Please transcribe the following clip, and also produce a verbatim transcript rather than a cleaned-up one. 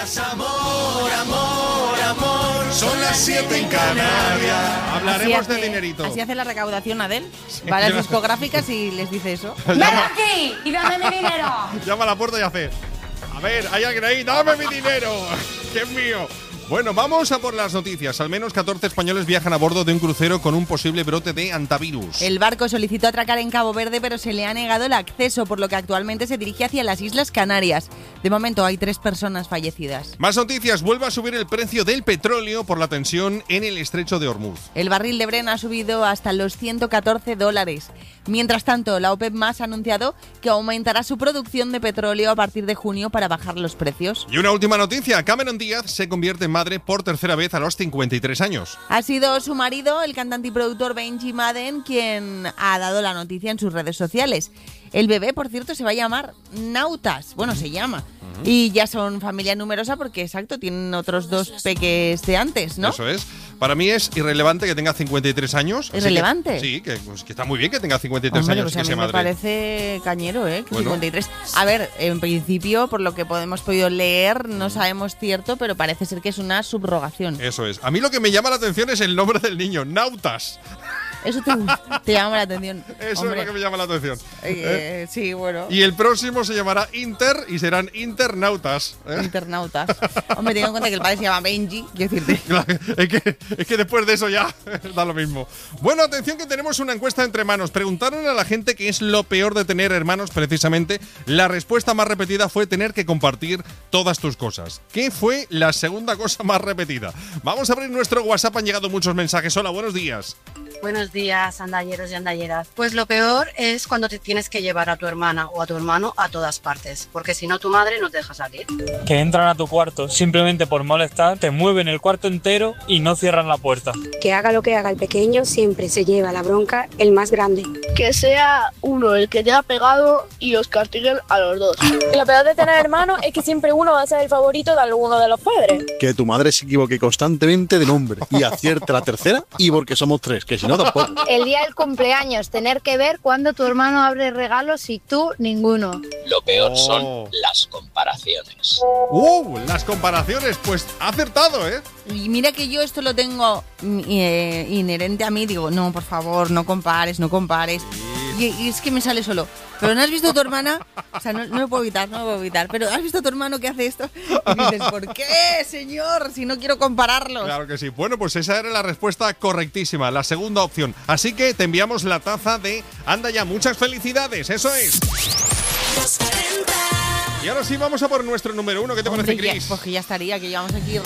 Canarias, amor, amor, amor. Son las siete en Canarias. Hablaremos Así hace- de dinerito. Así hace la recaudación Adele. Va a las discográficas y les dice eso. ¡Ven aquí y dame mi dinero! Llama a la puerta y hace: a ver, hay alguien ahí, dame mi dinero, que es mío. Bueno, vamos a por las noticias. Al menos catorce españoles viajan a bordo de un crucero con un posible brote de antivirus. El barco solicitó atracar en Cabo Verde, pero se le ha negado el acceso, por lo que actualmente se dirige hacia las Islas Canarias. De momento hay tres personas fallecidas. Más noticias. Vuelve a subir el precio del petróleo por la tensión en el estrecho de Hormuz. El barril de Brent ha subido hasta los ciento catorce dólares. Mientras tanto, la OPEP más ha anunciado que aumentará su producción de petróleo a partir de junio para bajar los precios. Y una última noticia. Cameron Díaz se convierte en madre por tercera vez a los cincuenta y tres años. Ha sido su marido, el cantante y productor Benji Madden, quien ha dado la noticia en sus redes sociales. El bebé, por cierto, se va a llamar Nautas. Bueno, se llama. Uh-huh. Y ya son familia numerosa porque, exacto, tienen otros dos peques de antes, ¿no? Eso es. Para mí es irrelevante que tenga cincuenta y tres años. ¿Irrelevante? Que, sí, que, pues, que está muy bien que tenga cincuenta y tres Hombre, años. Pues que a mí sea me madre. parece cañero, ¿eh? Que Bueno. cincuenta y tres. A ver, en principio, por lo que hemos podido leer, no sabemos cierto, pero parece ser que es una subrogación. Eso es. A mí lo que me llama la atención es el nombre del niño, Nautas. Eso te, te llama la atención. Eso Hombre. es lo que me llama la atención. Eh, ¿Eh? Sí, bueno. Y el próximo se llamará Inter y serán internautas. ¿eh? Internautas. Hombre, ten en cuenta que el padre se llama Benji, quiero decirte. es, que, es que después de eso ya da lo mismo. Bueno, atención que tenemos una encuesta entre manos. Preguntaron a la gente qué es lo peor de tener hermanos, precisamente. La respuesta más repetida fue tener que compartir todas tus cosas. ¿Qué fue la segunda cosa más repetida? Vamos a abrir nuestro WhatsApp, han llegado muchos mensajes. Hola, buenos días. Buenos días, andalleros y andalleras. Pues lo peor es cuando te tienes que llevar a tu hermana o a tu hermano a todas partes, porque si no tu madre no te deja salir. Que entran a tu cuarto simplemente por molestar, te mueven el cuarto entero y no cierran la puerta. Que haga lo que haga el pequeño, siempre se lleva la bronca el más grande. Que sea uno el que te ha pegado y os castiguen a los dos. Lo peor de tener hermanos es que siempre uno va a ser el favorito de alguno de los padres. Que tu madre se equivoque constantemente de nombre y acierte la tercera y porque somos tres, que si no tampoco. El día del cumpleaños, tener que ver cuando tu hermano abre regalos y tú ninguno. Lo peor Oh. son las comparaciones. ¡Uh! Las comparaciones, pues ha acertado, ¿eh? Y mira que yo esto lo tengo mm, eh, inherente a mí. Digo, no, por favor, no compares, no compares. Y, y es que me sale solo. Pero ¿no has visto a tu hermana? O sea, no, no lo puedo evitar, no lo puedo evitar. Pero ¿has visto a tu hermano que hace esto? Y dices, ¿por qué, señor? Si no quiero compararlos. Claro que sí. Bueno, pues esa era la respuesta correctísima, la segunda opción. Así que te enviamos la taza de Anda Ya. Muchas felicidades, eso es. Y ahora sí vamos a por nuestro número uno. ¿Qué te Hombre, parece, ya- Chris? Pues que ya estaría, que llevamos aquí